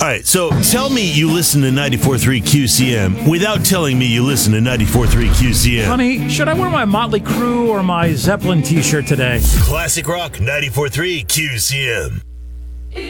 All right, so tell me you listen to 94.3 QCM without telling me you listen to 94.3 QCM. Honey, should I wear my Motley Crue or my Zeppelin t-shirt today? Classic Rock 94.3 QCM.